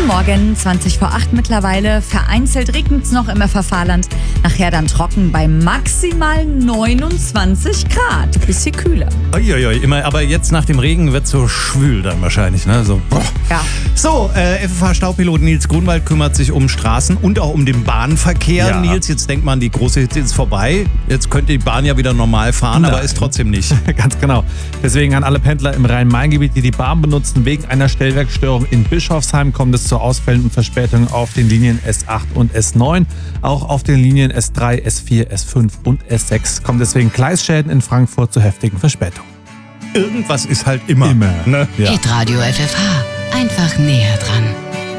Morgen, 20 vor 8 mittlerweile. Vereinzelt regnet es noch im Fahrland. Nachher dann trocken bei maximal 29 Grad. Bisschen kühler. Uiuiui, immer, aber jetzt nach dem Regen wird es so schwül dann wahrscheinlich, ne? So, boah. Ja. So, FFH-Staupilot Nils Grunwald kümmert sich um Straßen und auch um den Bahnverkehr. Ja. Nils, jetzt denkt man, die große Hitze ist vorbei. Jetzt könnte die Bahn ja wieder normal fahren, Nein. aber ist trotzdem nicht. Ganz genau. Deswegen an alle Pendler im Rhein-Main-Gebiet, die die Bahn benutzen, wegen einer Stellwerkstörung in Bischofsheim kommt es zu Ausfällen und Verspätungen auf den Linien S8 und S9. Auch auf den Linien S3, S4, S5 und S6 kommt deswegen Gleisschäden in Frankfurt zu heftigen Verspätungen. Irgendwas ist halt immer. Immer. Ne? Ja. Hitradio FFH. Einfach näher dran.